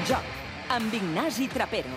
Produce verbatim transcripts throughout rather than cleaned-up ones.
Joc, amb Ignasi Trapero.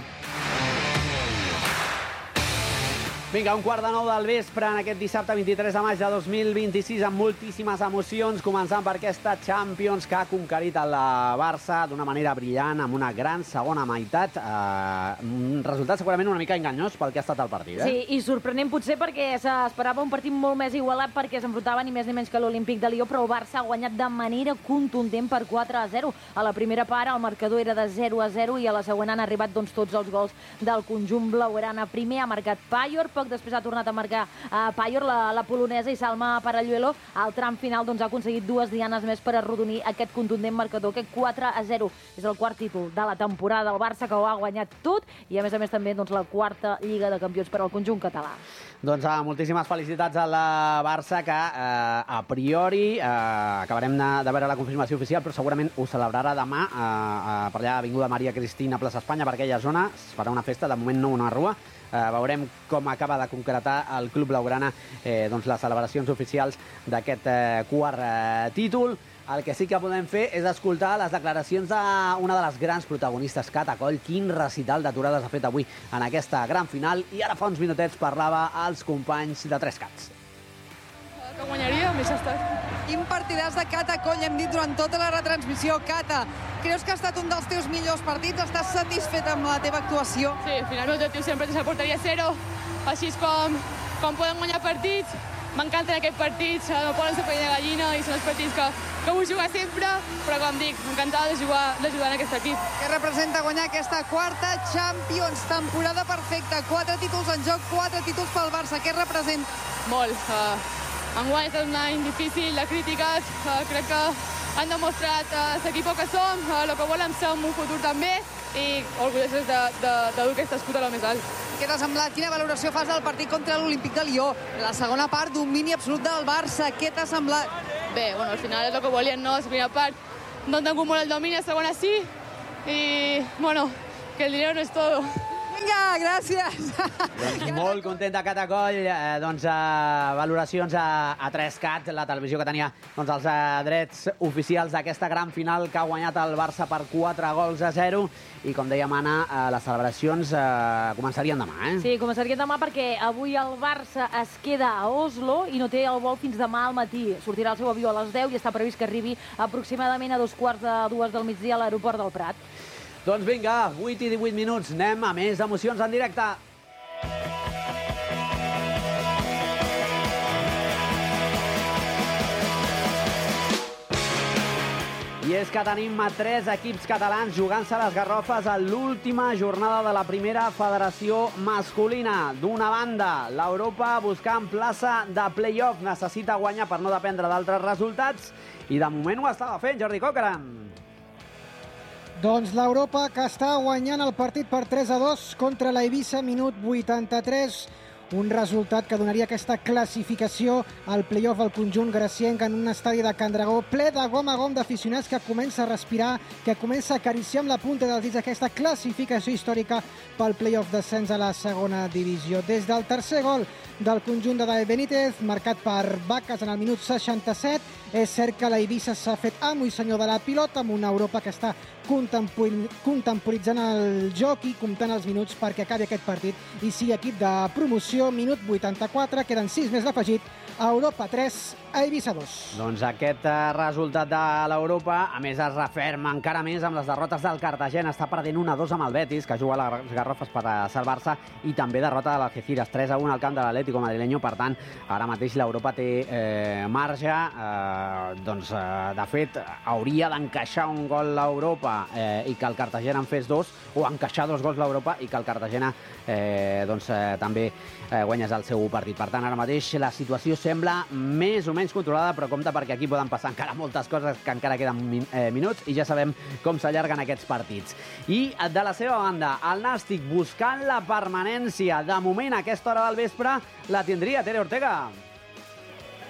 Vinga, un quart de nou del vespre en aquest dissabte vint-i-tres de maig de dos mil vint-i-sis amb moltíssimes emocions, començant per aquesta Champions que ha conquerit el Barça d'una manera brillant, amb una gran segona meitat. Eh, un resultat segurament una mica enganyós pel que ha estat el partit. Eh? Sí, i sorprenent potser perquè s'esperava un partit molt més igualat perquè s'enfrontava ni més ni menys que l'Olímpic de Lió, però el Barça ha guanyat de manera contundent per quatre a zero. A la primera part el marcador era de zero a zero i a la següent han arribat doncs, tots els gols del conjunt blaugrana. Primer ha marcat Paior, poc després ha tornat a marcar uh, Paior, la, la polonesa, i Salma Paralluelo. Al tram final doncs, ha aconseguit dues dianes més per arrodonir aquest contundent marcador, aquest quatre a zero. És el quart títol de la temporada del Barça, que ho ha guanyat tot, i a més a més també doncs, la quarta Lliga de Campions per al conjunt català. Doncs uh, moltíssimes felicitats a la Barça, que uh, a priori uh, acabarem de, de veure la confirmació oficial, però segurament ho celebrarà demà uh, uh, per allà, Avinguda Maria Cristina, plaça Espanya, per aquella zona. Es farà una festa, de moment no una rua. Eh, veurem com acaba de concretar el Club Blaugrana eh, doncs les celebracions oficials d'aquest eh, quart eh, títol. El que sí que podem fer és escoltar les declaracions d'una de les grans protagonistes, Cata Coll. Quin recital d'aturades ha fet avui en aquesta gran final, i ara fa uns minutets parlava als companys de Tres Cats. Que guanyaria, més estat. Quin partidàs de Cata Coll hem dit durant tota la retransmissió. Cata, creus que ha estat un dels teus millors partits? Estàs satisfet amb la teva actuació? Sí, al final l'objectiu sempre és la porteria zero, així és com, com poden guanyar partits. M'encanten aquests partits, no poden ser pell de gallina i són els partits que, que vull jugar sempre, però com dic, m'encantava de jugar, de jugar en aquest equip. Què representa guanyar aquesta quarta Champions? Temporada perfecta, quatre títols en joc, quatre títols pel Barça. Què representa? Molt. Uh, enguany ha estat un any difícil, de crítiques, uh, crec que han demostrat uh, l'equip que som, uh, el que volem ser en un futur també, i orgullosos de, de, de dur aquest escut a lo més alt. Què t'ha semblat? Quina valoració fas del partit contra l'Olímpic de Lió? La segona part, domini absolut del Barça. Què t'ha semblat? Bé, bueno, al final és el que volien, no? La primera part no han tingut molt el domini, la segona sí, i, bueno, que el dinero no és todo. Vinga, gràcies. Doncs molt contenta Cata Coll, eh, doncs eh, valoracions a, a tres cat, la televisió que tenia doncs, els eh, drets oficials d'aquesta gran final que ha guanyat el Barça per quatre gols a zero, i com deia Anna, eh, les celebracions eh, començarien demà, eh? Sí, començarien demà perquè avui el Barça es queda a Oslo i no té el vol fins demà al matí. Sortirà el seu avió a les deu i està previst que arribi aproximadament a dos quarts de dues del migdia a l'aeroport del Prat. Doncs vinga, vuit i divuit minuts, anem a més emocions en directe. I és que tenim a tres equips catalans jugant-se les garrofes a l'última jornada de la primera federació masculina. D'una banda, l'Europa buscant plaça de play-off, necessita guanyar per no dependre d'altres resultats, i de moment ho estava fent, Jordi Coqueran. Doncs l'Europa, que està guanyant el partit per tres a dos contra l'Eivissa, minut vuitanta-tres. Un resultat que donaria aquesta classificació al play-off al conjunt gracienc en un estadi de Can Dragó ple de gom a gom d'aficionats, que comença a respirar, que comença a acariciar amb la punta dels dits aquesta classificació històrica pel play-off descens a la segona divisió. Des del tercer gol del conjunt de David Benítez, marcat per Vacas en el minut seixanta-set, és cert que l'Eivissa s'ha fet amo i senyor de la pilota, amb una Europa que està contemporitzant el joc i comptant els minuts perquè acabi aquest partit i sigui equip de promoció. Minut vuitanta-quatre, queden sis més d'afegit. Europa tres, Eivissa dos. Doncs aquest resultat de l'Europa, a més, es referma encara més amb les derrotes del Cartagena. Està perdent un a dos amb el Betis, que juga les garrofes per salvar-se, i també derrota de l'Algeciras, tres a un al camp de l'Atlético madrileño. Per tant, ara mateix l'Europa té eh, marge. Eh, doncs, eh, de fet, hauria d'encaixar un gol l'Europa eh, i que el Cartagena en fes dos, o encaixar dos gols l'Europa i que el Cartagena eh, doncs, eh, també eh, guanyés el seu partit. Per tant, ara mateix la situació sembla més o menys controlada, però compte perquè aquí poden passar encara moltes coses, que encara queden min eh, minuts, i ja sabem com s'allarguen aquests partits. I de la seva banda, el Nàstic buscant la permanència. De moment, a aquesta hora del vespre, la tindria Tere Ortega.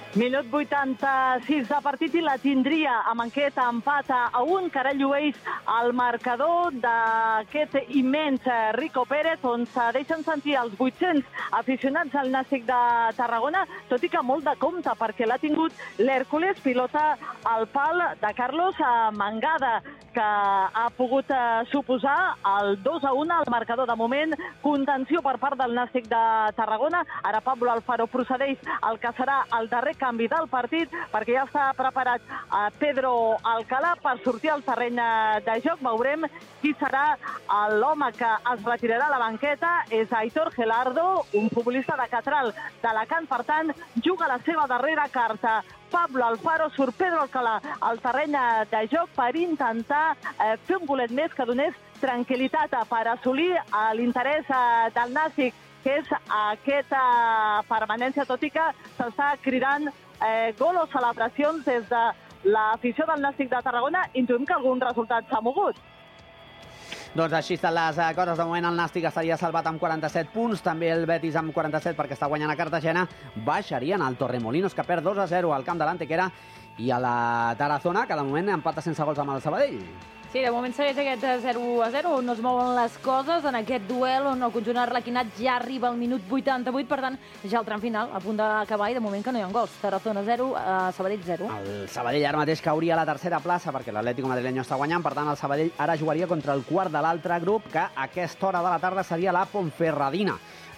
Minut vuitanta-sis de partit i la tindria amb aquest empat a un, que ara llueix el marcador d'aquest immens Rico Pérez, on se deixen sentir els vuit-cents aficionats al Nàstic de Tarragona, tot i que molt de compte, perquè l'ha tingut l'Hèrcules, pilota al pal de Carlos Mangada, que ha pogut suposar el dos a un al marcador. De moment, contenció per part del Nàstic de Tarragona. Ara Pablo Alfaro procedeix al que serà el darrer canvi del partit, perquè ja està preparat Pedro Alcalá per sortir al terreny de joc. Veurem qui serà l'home que es retirarà a la banqueta. És Aitor Gelardo, un futbolista de Catral d'Alacant. Per tant, juga la seva darrera carta. Pablo Alfaro, surt Pedro Alcalá al terreny de joc per intentar eh, fer un golet més que donés tranquil·litat per assolir l'interès eh, del Nàstic, que és aquesta permanència, tot i que s'està cridant eh, gol o celebracions des de l'afició del Nàstic de Tarragona. Intuïm que algun resultat s'ha mogut. Doncs així estan les coses. De moment el Nàstic estaria salvat amb quaranta-set punts, també el Betis amb quaranta-set perquè està guanyant a Cartagena. Baixarien al Torremolinos, que perd dos a zero al camp de l'Antequera, i a la Tarazona, que de moment empata sense gols amb el Sabadell. Sí, de moment segueix aquest zero a zero, on no es mouen les coses en aquest duel, on el conjunt arlequinat ja arriba al minut vuitanta-vuit, per tant, ja el tram final, a punt d'acabar, i de moment que no hi ha gols. Tarazona zero, uh, Sabadell zero. El Sabadell ara mateix cauria a la tercera plaça, perquè l'Atlético madrileño està guanyant, per tant, el Sabadell ara jugaria contra el quart de l'altre grup, que a aquesta hora de la tarda seria la Ponferradina.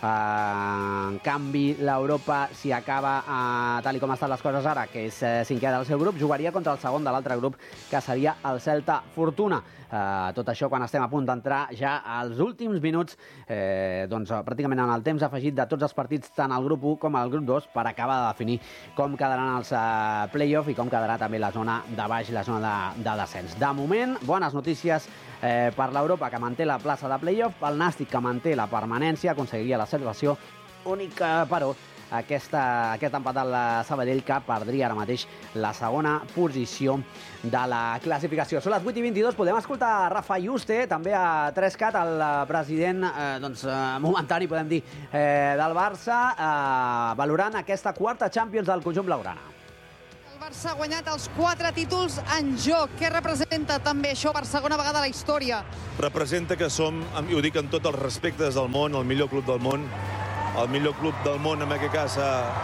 Uh, en canvi, l'Europa, si acaba uh, tal i com estan les coses ara, que és uh, cinquè del seu grup, jugaria contra el segon de l'altre grup, que seria el Celta Fortuna. Uh, tot això quan estem a punt d'entrar ja als últims minuts, eh, doncs uh, pràcticament en el temps afegit de tots els partits, tant al grup u com al grup dos, per acabar de definir com quedaran els uh, play-off i com quedarà també la zona de baix, la zona de, de descens. De moment, bones notícies eh, per l'Europa, que manté la plaça de play-off, el Nàstic, que manté la permanència, aconseguiria la salvació, única, però, aquesta, aquest empat del Sabadell, que perdria ara mateix la segona posició de la classificació. Són les vuit i vint-i-dos, podem escoltar Rafa Yuste, també a tres cat, el president eh, doncs, eh, momentani, podem dir, eh, del Barça, eh, valorant aquesta quarta Champions del conjunt blaugrana. El Barça ha guanyat els quatre títols en joc. Què representa també això per segona vegada a la història? Representa que som, i ho dic amb tots els respectes del món, el millor club del món, el millor club del món, en aquest cas,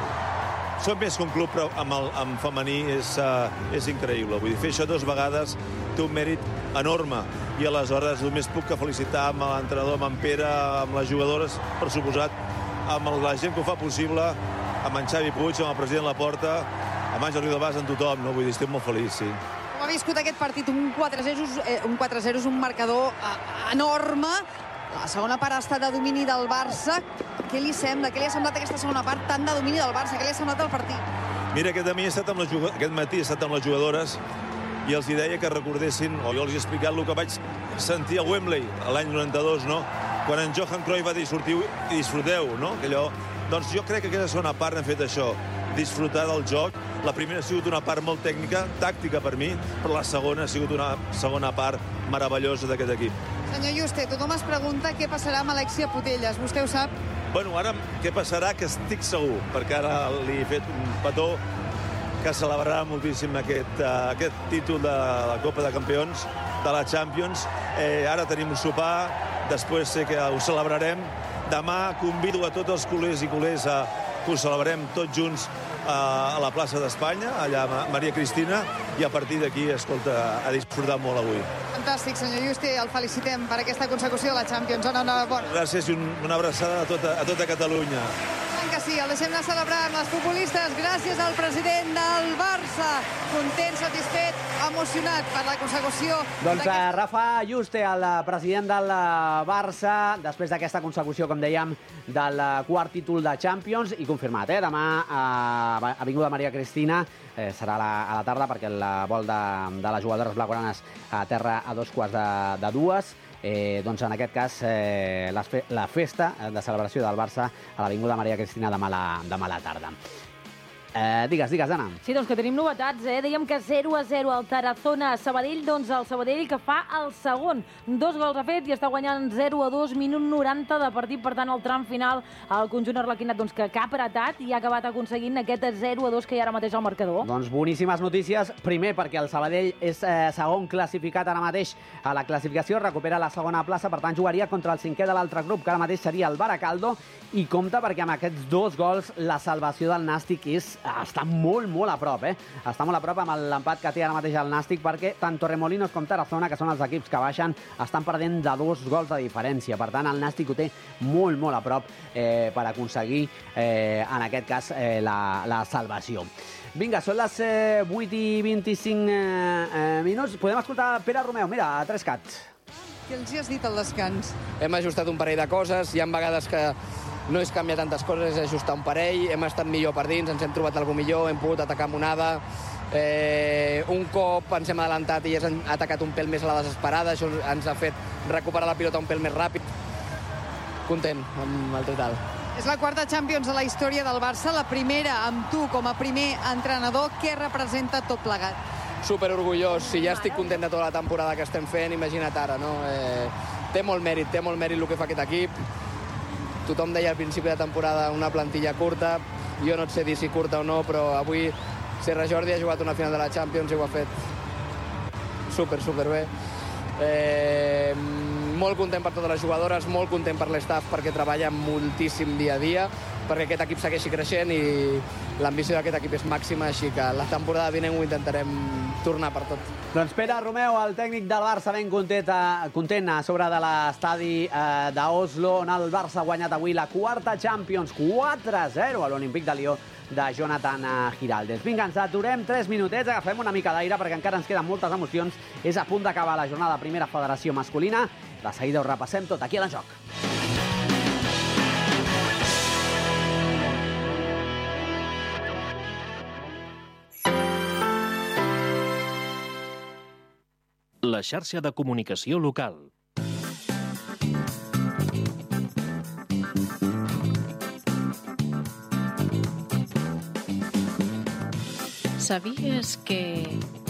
eh, som més que un club, però amb, el, amb femení és, uh, és increïble. Vull dir, fer això dues vegades té un mèrit enorme, i aleshores només puc que felicitar amb l'entrenador, amb en Pere, amb les jugadores, per suposat, amb la gent que ho fa possible, amb en Xavi Puig, amb el president Laporta, amb Àngel Riudabàs, amb tothom, no? Vull dir, estic molt feliç, sí. Com ha viscut aquest partit? Un quatre a zero, eh, un quatre a zero és un marcador eh, enorme. La segona part ha estat de domini del Barça. Què li sembla? Què li ha semblat aquesta segona part tant de domini del Barça? Què li ha semblat el partit? Mira, aquest, he estat amb les, aquest matí he estat amb les jugadores i els deia que recordessin, o jo els he explicat el que vaig sentir a Wembley l'any noranta-dos, no? Quan en Johan Cruyff va dir sortiu i disfruteu, no? Que allò... Doncs jo crec que aquesta segona part hem fet això, disfrutar del joc. La primera ha sigut una part molt tècnica, tàctica per mi, però la segona ha sigut una segona part meravellosa d'aquest equip. Senyor Yuste, tothom es pregunta què passarà amb Alexia Putellas. Vostè ho sap? Bueno, ara què passarà, que estic segur, perquè ara li he fet un petó que celebrarà moltíssim aquest, uh, aquest títol de la Copa de Campions, de la Champions. Eh, ara tenim un sopar, després sé que ho celebrarem. Demà convido a tots els culers i culers a que ho celebrem tots junts a la plaça d'Espanya, allà a Maria Cristina, i a partir d'aquí, escolta, ha disfrutat molt avui. Fantàstic, senyor Yuste, el felicitem per aquesta consecució de la Champions. Enhorabona. Gràcies i un, una abraçada a tota, a tota Catalunya. Que sí, el deixem anar a celebrar amb les futbolistes. Gràcies al president del Barça, content, satisfet, emocionat per la consecució. Doncs uh, Rafa Yuste, el president del Barça, després d'aquesta consecució, com dèiem, del quart títol de Champions, i confirmat, eh? Demà a Avinguda Maria Cristina eh, serà a la, a la tarda, perquè el vol de, de les jugadores blaugranes a terra a dos quarts de, de dues. Eh, doncs en aquest cas eh, la, fe la festa de celebració del Barça a l'Avinguda Maria Cristina demà a la, demà a la tarda. Eh, digues, digues, Anna. Sí, doncs que tenim novetats, eh? Dèiem que zero a zero al Tarazona-Sabadell, doncs el Sabadell que fa el segon. Dos gols ha fet i està guanyant zero a dos, minut noranta de partit, per tant, el tram final, el conjunt arlequinat, doncs que ha apretat i ha acabat aconseguint aquest zero a dos que hi ha ara mateix al marcador. Doncs boníssimes notícies. Primer, perquè el Sabadell és eh, segon classificat ara mateix a la classificació, recupera la segona plaça, per tant, jugaria contra el cinquè de l'altre grup, que ara mateix seria el Baracaldo, i compta perquè amb aquests dos gols la salvació del Nàstic és està molt, molt a prop, eh? Està molt a prop amb l'empat que té ara mateix el Nàstic, perquè tant Torremolinos com Tarazona, que són els equips que baixen, estan perdent de dos gols de diferència. Per tant, el Nàstic ho té molt, molt a prop eh, per aconseguir, eh, en aquest cas, eh, la, la salvació. Vinga, són les eh, vuit i vint-i-cinc eh, eh, minuts. Podem escoltar Pere Romeu. Mira, a Trescat. Què els hi has dit al descans? Hem ajustat un parell de coses. Hi ha vegades que no és canviar tantes coses, és ajustar un parell. Hem estat millor per dins, ens hem trobat alguna millor, hem pogut atacar amb onada. Eh, un cop ens hem adelantat i ells han atacat un pèl més a la desesperada. Això ens ha fet recuperar la pilota un pèl més ràpid. Content amb el total. És la quarta Champions de la història del Barça, la primera amb tu com a primer entrenador. Què representa tot plegat? Super orgullós. Si ja estic content de tota la temporada que estem fent, imagina't ara, no? Eh, té molt mèrit, té molt mèrit el que fa aquest equip. Tothom deia al principi de temporada una plantilla curta. Jo no et sé dir si curta o no, però avui Serra Jordi ha jugat una final de la Champions i ho ha fet super, super bé. Eh, molt content per totes les jugadores, molt content per l'estaf perquè treballa moltíssim dia a dia, perquè aquest equip segueixi creixent i l'ambició d'aquest equip és màxima, així que la temporada vinent ho intentarem tornar per tot. Doncs Pere Romeu, el tècnic del Barça, ben content a, content a sobre de l'estadi eh, d'Oslo, on el Barça ha guanyat avui la quarta Champions, quatre a zero a l'Olímpic de Lió de Jonathan Giraldes. Vinga, ens aturem tres minutets, agafem una mica d'aire perquè encara ens queden moltes emocions. És a punt d'acabar la jornada de Primera Federació masculina. De seguida ho repassem tot aquí a l'Enjoc. La xarxa de comunicació local. Sabies que...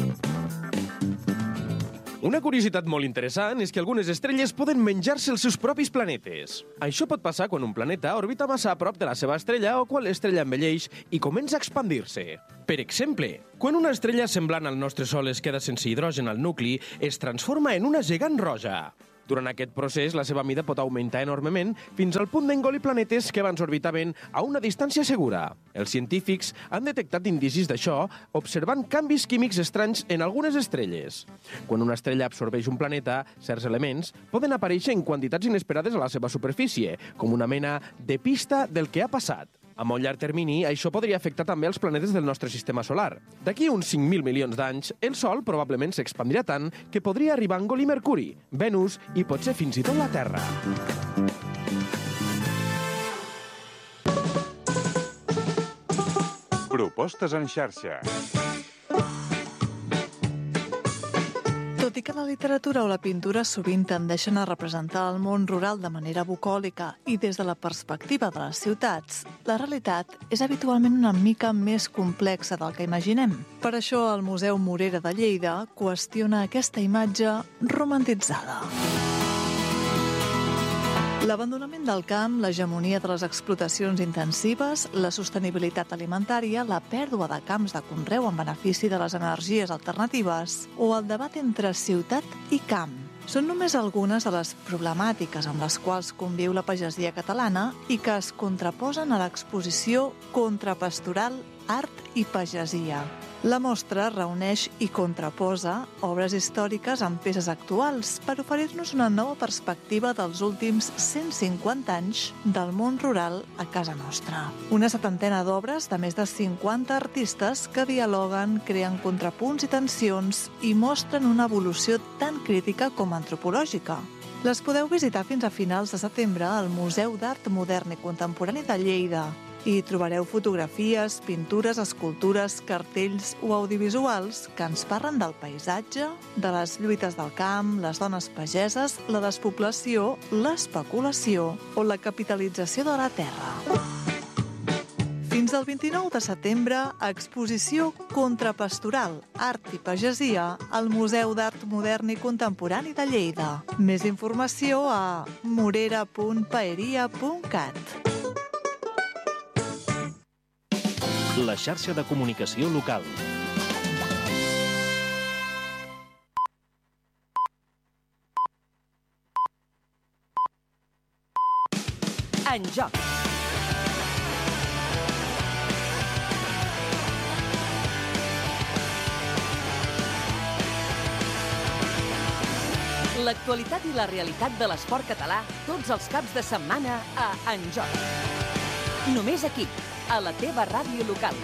Una curiositat molt interessant és que algunes estrelles poden menjar-se els seus propis planetes. Això pot passar quan un planeta orbita massa a prop de la seva estrella o quan l'estrella envelleix i comença a expandir-se. Per exemple, quan una estrella semblant al nostre Sol es queda sense hidrogen al nucli, es transforma en una gegant roja. Durant aquest procés, la seva mida pot augmentar enormement fins al punt d'engolir planetes que abans orbitaven a una distància segura. Els científics han detectat indicis d'això observant canvis químics estranys en algunes estrelles. Quan una estrella absorbeix un planeta, certs elements poden aparèixer en quantitats inesperades a la seva superfície, com una mena de pista del que ha passat. A molt llarg termini, això podria afectar també els planetes del nostre sistema solar. D'aquí uns cinc mil milions d'anys, el Sol probablement s'expandirà tant que podria arribar a engolir Mercuri, Venus i potser fins i tot la Terra. Propostes en xarxa. Tot i que la literatura o la pintura sovint tendeixen a representar el món rural de manera bucòlica i des de la perspectiva de les ciutats, la realitat és habitualment una mica més complexa del que imaginem. Per això el Museu Morera de Lleida qüestiona aquesta imatge romantitzada. L'abandonament del camp, l'hegemonia de les explotacions intensives, la sostenibilitat alimentària, la pèrdua de camps de conreu en benefici de les energies alternatives o el debat entre ciutat i camp. Són només algunes de les problemàtiques amb les quals conviu la pagesia catalana i que es contraposen a l'exposició Contrapastoral, Art i Pagesia. La mostra reuneix i contraposa obres històriques amb peces actuals per oferir-nos una nova perspectiva dels últims cent cinquanta anys del món rural a casa nostra. Una setantena d'obres de més de cinquanta artistes que dialoguen, creen contrapunts i tensions i mostren una evolució tan crítica com antropològica. Les podeu visitar fins a finals de setembre al Museu d'Art Modern i Contemporani de Lleida. Hi trobareu fotografies, pintures, escultures, cartells o audiovisuals que ens parlen del paisatge, de les lluites del camp, les dones pageses, la despoblació, l'especulació o la capitalització de la terra. Fins Fins al vint-i-nou de setembre, exposició Contrapastoral, Art i Pagesia al Museu d'Art Modern i Contemporani de Lleida. Més informació a morera punt paeria punt cat. La xarxa de comunicació local. En joc. L'actualitat i la realitat de l'esport català tots els caps de setmana a En joc. Només aquí, a la teva ràdio local.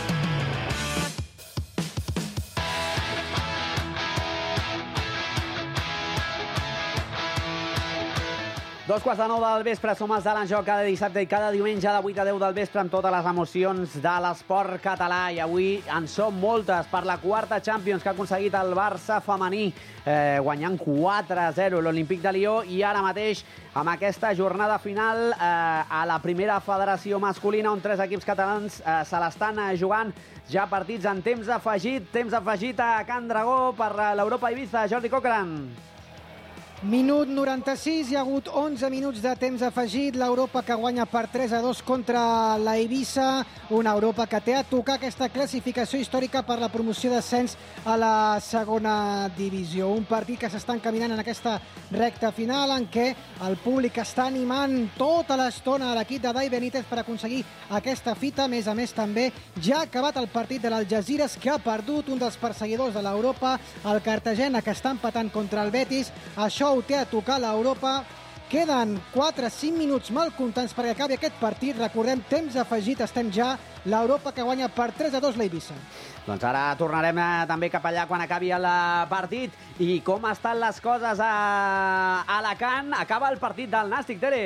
Dos quarts de nou del vespre, som els de l'Enjoc cada dissabte i cada diumenge de vuit a deu del vespre amb totes les emocions de l'esport català. I avui en són moltes per la quarta Champions que ha aconseguit el Barça femení, eh, guanyant quatre a zero l'Olímpic de Lió, i ara mateix amb aquesta jornada final eh, a la primera federació masculina on tres equips catalans eh, se l'estan eh, jugant ja partits en temps afegit. Temps afegit a Can Dragó per l'Europa Ibiza. Jordi Cochran. Minut noranta-sis, hi ha hagut onze minuts de temps afegit, l'Europa que guanya per tres a dos contra la Eivissa, una Europa que té a tocar aquesta classificació històrica per la promoció d'ascens a la segona divisió. Un partit que s'està encaminant en aquesta recta final en què el públic està animant tota l'estona a l'equip de Dai Benítez per aconseguir aquesta fita. A més a més, també ja ha acabat el partit de l'Algesires, que ha perdut un dels perseguidors de l'Europa, el Cartagena, que està empatant contra el Betis. Això ho té a tocar l'Europa. Queden quatre a cinc minuts mal comptants perquè acabi aquest partit. Recordem, temps afegit, estem ja. L'Europa que guanya per tres a dos l'Eivissa. Doncs ara tornarem eh, també cap allà quan acabi el partit. I com estan les coses a Alacant? Acaba el partit del Nàstic, Tere.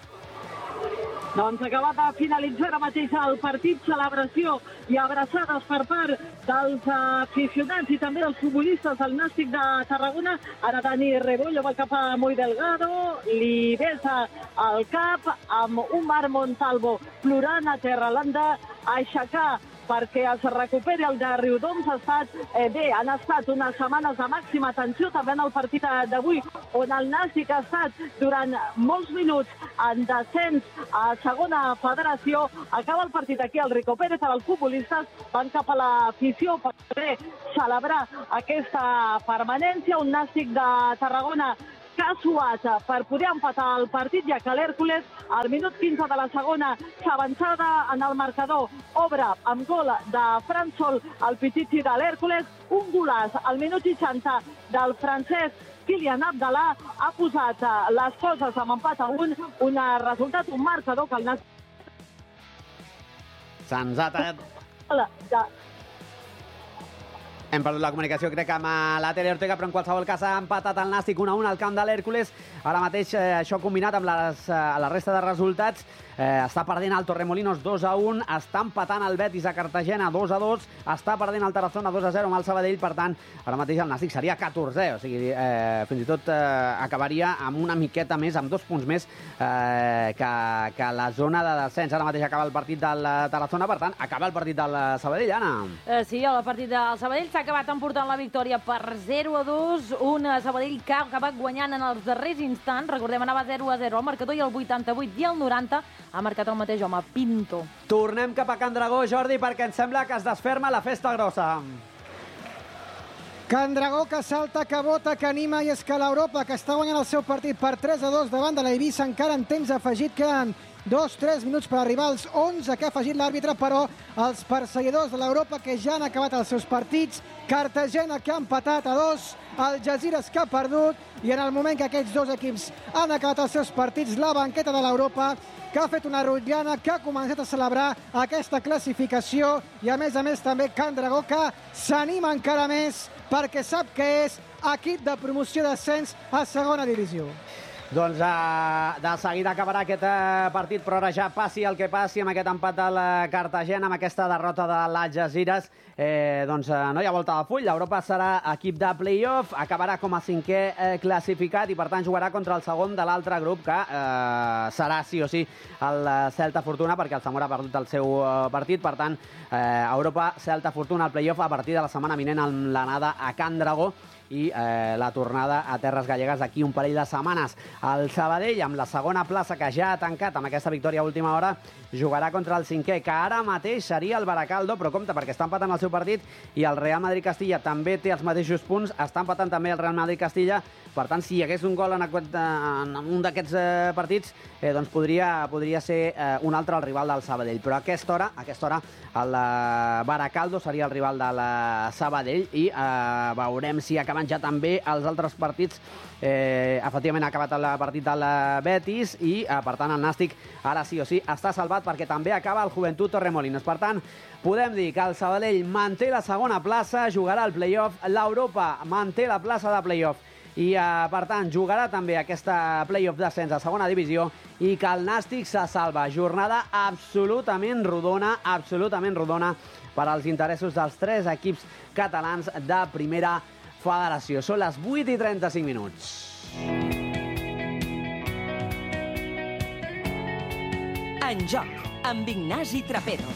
Doncs acabat de finalitzar ara mateix el partit, celebració i abraçades per part dels aficionats i també dels futbolistes del Nàstic de Tarragona. Ara Dani Rebollo va cap a Muy Delgado, li besa el cap amb un Marc Montalvo plorant a terra. L'han d'aixecar perquè es recuperi el de Riudoms. Ha estat, eh, bé, han estat unes setmanes de màxima tensió també en el partit d'avui, on el Nàstic ha estat durant molts minuts en descens a segona federació. Acaba el partit aquí, el Rico Pérez, els futbolistes van cap a l'afició per poder celebrar aquesta permanència. Un Nàstic de Tarragona que ha suat per poder empatar el partit, ja que l'Hèrcules, al minut quinze de la segona, s'avançada en el marcador, obre amb gol de Fran Sol, el pititxi de l'Hèrcules. Un golaç al minut seixanta del francès Kylian Abdallah ha posat les coses amb empat a un, un resultat, un marcador que el Nàstic... Se'ns ha tallat... Hem perdut la comunicació, crec, amb la Tere Ortega, però en qualsevol cas ha empatat el Nàstic un a un al camp de l'Hèrcules. Ara mateix, eh, això combinat amb les, eh, la resta de resultats, eh, està perdent el Torremolinos dos a un, està empatant el Betis a Cartagena dos a dos, està perdent el Tarazona dos a zero amb el Sabadell. Per tant, ara mateix el Nàstic seria catorzè, o sigui, eh, fins i tot eh, acabaria amb una miqueta més, amb dos punts més eh, que, que la zona de descens. Ara mateix acaba el partit del Tarazona, per tant, acaba el partit del Sabadell, Anna. Eh, sí, el partit del Sabadell s'ha acabat emportant la victòria per zero a dos, un Sabadell que ha acabat guanyant en els darrers instants. Recordem, anava zero a zero al marcador i el vuitanta-vuit i el noranta ha marcat el mateix home, Pinto. Tornem cap a Can Dragó, Jordi, perquè em sembla que es desferma la festa grossa. Can Dragó que salta, que vota, que anima, i és que l'Europa, que està guanyant el seu partit per tres a dos davant de l'Eivissa, encara en temps afegit, queden dos tres minuts per arribar als onze que ha afegit l'àrbitre, però els perseguidors de l'Europa que ja han acabat els seus partits, Cartagena que ha empatat a dos, Algesires que ha perdut, i en el moment que aquests dos equips han acabat els seus partits, la banqueta de l'Europa que ha fet una rotllana, que ha començat a celebrar aquesta classificació, i a més a més també Can Dragó que s'anima encara més perquè sap que és equip de promoció d'ascens a segona divisió. Doncs uh, de seguida acabarà aquest uh, partit, però ara ja passi el que passi amb aquest empat del Cartagena, amb aquesta derrota de l'Algesires, eh, doncs uh, no hi ha volta de full. L'Europa serà equip de play-off, acabarà com a cinquè eh, classificat i per tant jugarà contra el segon de l'altre grup, que eh, serà sí o sí el Celta Fortuna, perquè el Zamora ha perdut el seu uh, partit. Per tant, eh, Europa, Celta Fortuna al play-off a partir de la setmana vinent amb l'anada a Can Dragó i eh, la tornada a Terres Gallegues d'aquí un parell de setmanes. El Sabadell, amb la segona plaça que ja ha tancat amb aquesta victòria a última hora, jugarà contra el cinquè, que ara mateix seria el Baracaldo, però compte, perquè està empatant el seu partit i el Real Madrid-Castilla també té els mateixos punts, està empatant també el Real Madrid-Castilla. Per tant, si hi hagués un gol en, en un d'aquests eh, partits, eh, doncs podria, podria ser eh, un altre el rival del Sabadell. Però a aquesta hora, a aquesta hora el eh, Baracaldo seria el rival del Sabadell i eh, veurem si acaben ja també els altres partits. Eh, efectivament ha acabat el partit del Betis i eh, per tant el Nàstic ara sí o sí està salvat, perquè també acaba el Joventut Torremolinos. Per tant, podem dir que el Sabadell manté la segona plaça, jugarà al play-off, l'Europa manté la plaça de play-off i eh, per tant jugarà també aquesta play-off d'ascens a segona divisió, i que el Nàstic se salva. Jornada absolutament rodona, absolutament rodona per als interessos dels tres equips catalans de primera federació. Són les vuit i trenta-cinc minuts. En joc, amb Ignasi Trapero.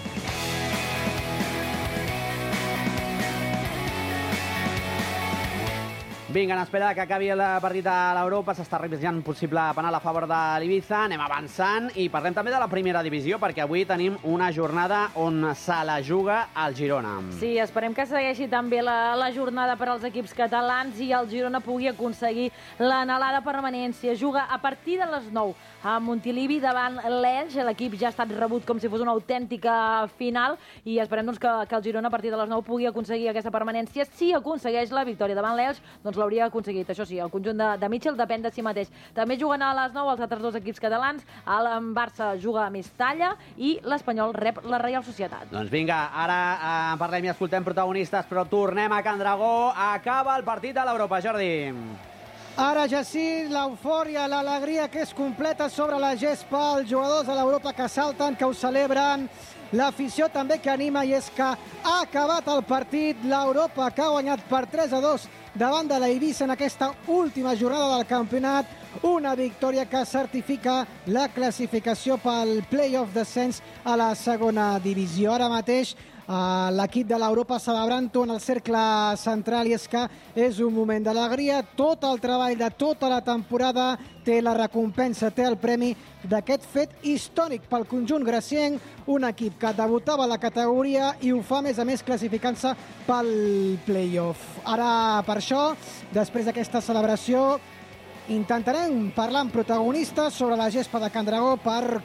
Vinga, en espera que acabi el partit a l'Europa, s'està revisant un possible penal a favor de l'Ibiza. Anem avançant i parlem també de la primera divisió, perquè avui tenim una jornada on se la juga el Girona. Sí, esperem que segueixi també la, la jornada per als equips catalans i el Girona pugui aconseguir l'anhelada permanència. Juga a partir de les nou a Montilivi davant l'Elx. L'equip ja ha estat rebut com si fos una autèntica final i esperem doncs, que, que el Girona a partir de les nou pugui aconseguir aquesta permanència. Si aconsegueix la victòria davant l'Elx, doncs l'hauria aconseguit. Això sí, el conjunt de, de Mitchell depèn de si mateix. També juguen a les nou els altres dos equips catalans. El Barça juga a Mestalla i l'Espanyol rep la Reial Societat. Doncs vinga, ara eh, parlem i escoltem protagonistes, però tornem a Can Dragó. Acaba el partit de l'Europa, Jordi. Ara ja sí, l'eufòria, l'alegria que és completa sobre la gespa, els jugadors de l'Europa que salten, que ho celebren, l'afició també que anima, i és que ha acabat el partit, l'Europa que ha guanyat per tres a dos davant de l'Eivissa en aquesta última jornada del campionat, una victòria que certifica la classificació pel play-off d'ascens a la segona divisió. Ara mateix Uh, l'equip de l'Europa celebrant-ho en el cercle central, i és que és un moment d'alegria. Tot el treball de tota la temporada té la recompensa, té el premi d'aquest fet històric pel conjunt gracienc, un equip que debutava a la categoria i ho fa a més a més classificant-se pel play-off. Ara, per això, després d'aquesta celebració, intentarem parlar amb protagonistes sobre la gespa de Can Dragó per